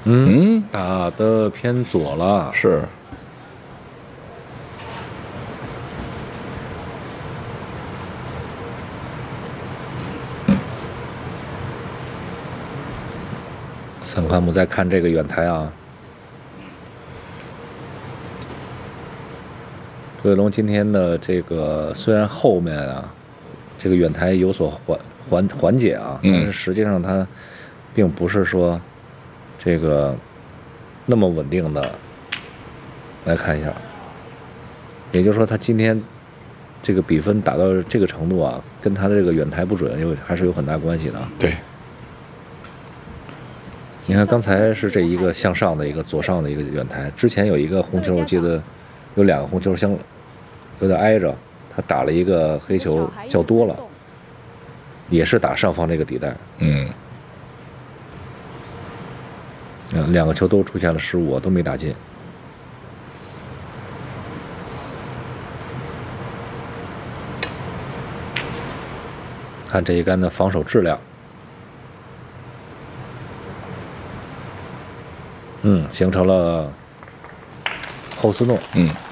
打的偏左了， 是。 三块木再看这个远台啊，对龙今天的这个虽然后面啊这个远台有所缓解啊，但是实际上它并不是说这个那么稳定的。来看一下，也就是说他今天这个比分打到这个程度啊，跟他的这个远台不准还是有很大关系的。 对。 你看刚才是这一个向上的一个左上的一个远台，之前有一个红球，我记得有2个红球有点挨着，他打了一个黑球较多了，也是打上方这个底带。2个球都出现了失误，都没打进。看这一杆的防守质量，形成了后斯诺。